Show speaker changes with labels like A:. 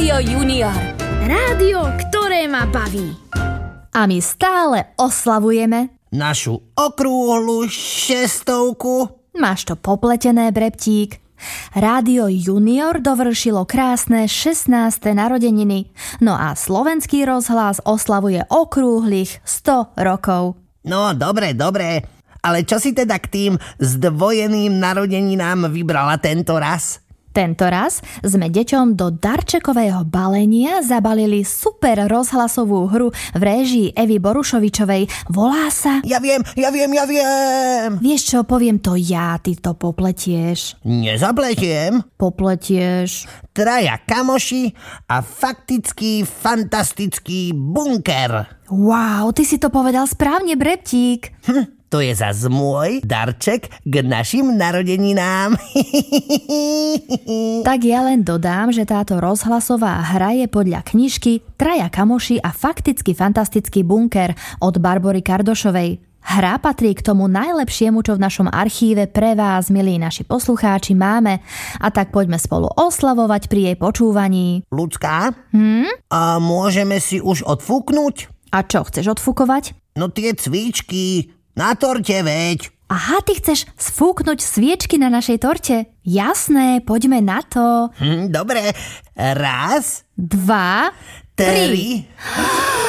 A: Rádio Junior.
B: Rádio, ktoré ma baví.
C: A my stále oslavujeme
D: našu okrúhlu 600.
C: Máš to popletené, Breptík. Rádio Junior dovršilo krásne 16. narodeniny. No a Slovenský rozhlas oslavuje okrúhlych 100 rokov.
D: No, dobre. Ale čo si teda k tým zdvojeným narodeninám vybrala tento raz?
C: Tento raz sme deťom do darčekového balenia zabalili super rozhlasovú hru v réžii Evy Borušovičovej. Volá sa...
D: Ja viem!
C: Vieš čo, poviem to ja, ty to popletieš.
D: Nezapletiem.
C: Popletieš.
D: Traja kamoši a faktický fantastický bunker.
C: Wow, ty si to povedal správne, Breptík.
D: To je zas môj darček k našim narodeninám.
C: Tak ja len dodám, že táto rozhlasová hra je podľa knižky Traja kamoši a fakticky fantastický bunker od Barbory Kardošovej. Hra patrí k tomu najlepšiemu, čo v našom archíve pre vás, milí naši poslucháči, máme. A tak poďme spolu oslavovať pri jej počúvaní.
D: Ľudská? A môžeme si už odfúknuť?
C: A čo, chceš odfúkovať?
D: No tie cvičky na torte, veď.
C: Aha, ty chceš sfúknuť sviečky na našej torte? Jasné, poďme na to.
D: Dobre, 1,
C: 2, 3.